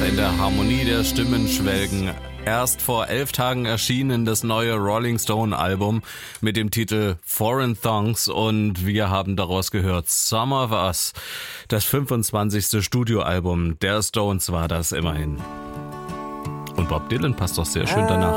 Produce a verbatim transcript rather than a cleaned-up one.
in der Harmonie der Stimmen schwelgen. Erst vor elf Tagen erschienen das neue Rolling Stone Album mit dem Titel Foreign Thongs und wir haben daraus gehört Some of Us. Das fünfundzwanzigste Studioalbum der Stones war das immerhin. Und Bob Dylan passt doch sehr schön danach.